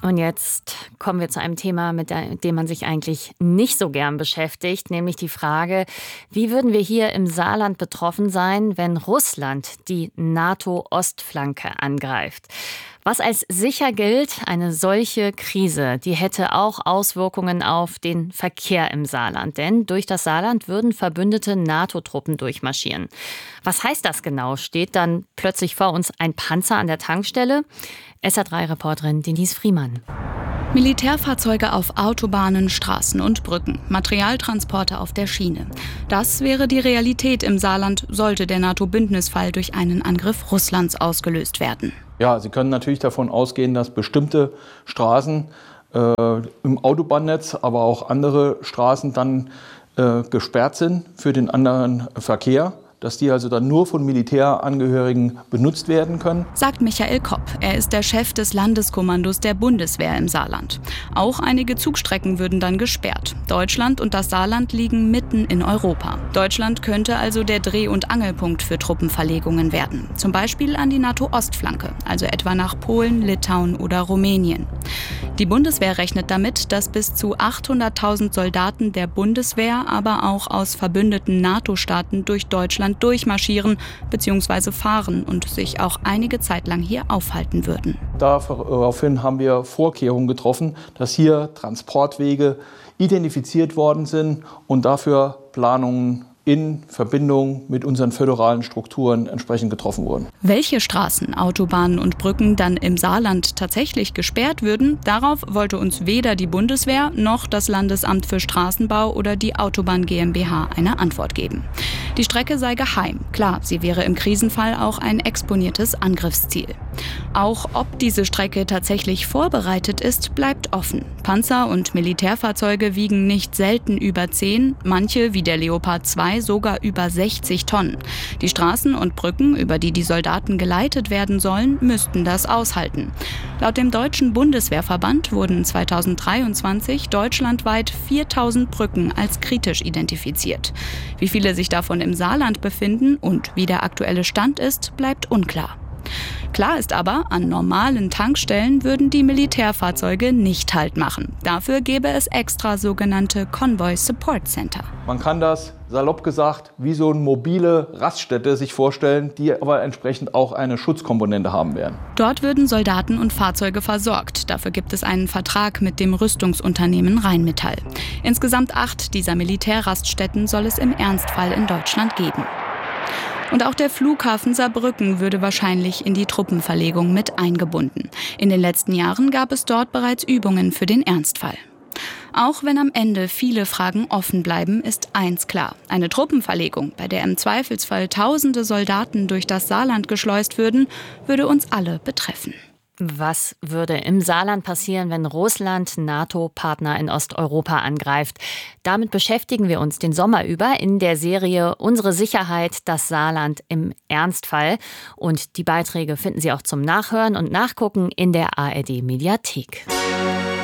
Und jetzt kommen wir zu einem Thema, mit dem man sich eigentlich nicht so gern beschäftigt, nämlich die Frage, wie würden wir hier im Saarland betroffen sein, wenn Russland die NATO-Ostflanke angreift? Was als sicher gilt, eine solche Krise, die hätte auch Auswirkungen auf den Verkehr im Saarland. Denn durch das Saarland würden verbündete NATO-Truppen durchmarschieren. Was heißt das genau? Steht dann plötzlich vor uns ein Panzer an der Tankstelle? SA3-Reporterin Denise Friemann. Militärfahrzeuge auf Autobahnen, Straßen und Brücken, Materialtransporte auf der Schiene. Das wäre die Realität im Saarland, sollte der NATO-Bündnisfall durch einen Angriff Russlands ausgelöst werden. Ja, Sie können natürlich davon ausgehen, dass bestimmte Straßen im Autobahnnetz, aber auch andere Straßen dann gesperrt sind für den anderen Verkehr, dass die also dann nur von Militärangehörigen benutzt werden können. Sagt Michael Kopp. Er ist der Chef des Landeskommandos der Bundeswehr im Saarland. Auch einige Zugstrecken würden dann gesperrt. Deutschland und das Saarland liegen mitten in Europa. Deutschland könnte also der Dreh- und Angelpunkt für Truppenverlegungen werden. Zum Beispiel an die NATO-Ostflanke, also etwa nach Polen, Litauen oder Rumänien. Die Bundeswehr rechnet damit, dass bis zu 800.000 Soldaten der Bundeswehr, aber auch aus verbündeten NATO-Staaten durch Deutschland durchmarschieren bzw. fahren und sich auch einige Zeit lang hier aufhalten würden. Daraufhin haben wir Vorkehrungen getroffen, dass hier Transportwege identifiziert worden sind und dafür Planungen in Verbindung mit unseren föderalen Strukturen entsprechend getroffen wurden. Welche Straßen, Autobahnen und Brücken dann im Saarland tatsächlich gesperrt würden, darauf wollte uns weder die Bundeswehr noch das Landesamt für Straßenbau oder die Autobahn GmbH eine Antwort geben. Die Strecke sei geheim. Klar, sie wäre im Krisenfall auch ein exponiertes Angriffsziel. Auch ob diese Strecke tatsächlich vorbereitet ist, bleibt offen. Panzer und Militärfahrzeuge wiegen nicht selten über 10, manche wie der Leopard 2 sogar über 60 Tonnen. Die Straßen und Brücken, über die die Soldaten geleitet werden sollen, müssten das aushalten. Laut dem Deutschen Bundeswehrverband wurden 2023 deutschlandweit 4.000 Brücken als kritisch identifiziert. Wie viele sich davon im Saarland befinden und wie der aktuelle Stand ist, bleibt unklar. Klar ist aber, an normalen Tankstellen würden die Militärfahrzeuge nicht Halt machen. Dafür gäbe es extra sogenannte Convoy Support Center. Man kann das, salopp gesagt, wie so eine mobile Raststätte sich vorstellen, die aber entsprechend auch eine Schutzkomponente haben werden. Dort würden Soldaten und Fahrzeuge versorgt. Dafür gibt es einen Vertrag mit dem Rüstungsunternehmen Rheinmetall. Insgesamt 8 dieser Militärraststätten soll es im Ernstfall in Deutschland geben. Und auch der Flughafen Saarbrücken würde wahrscheinlich in die Truppenverlegung mit eingebunden. In den letzten Jahren gab es dort bereits Übungen für den Ernstfall. Auch wenn am Ende viele Fragen offen bleiben, ist eins klar. Eine Truppenverlegung, bei der im Zweifelsfall tausende Soldaten durch das Saarland geschleust würden, würde uns alle betreffen. Was würde im Saarland passieren, wenn Russland NATO-Partner in Osteuropa angreift? Damit beschäftigen wir uns den Sommer über in der Serie Unsere Sicherheit, das Saarland im Ernstfall. Und die Beiträge finden Sie auch zum Nachhören und Nachgucken in der ARD-Mediathek.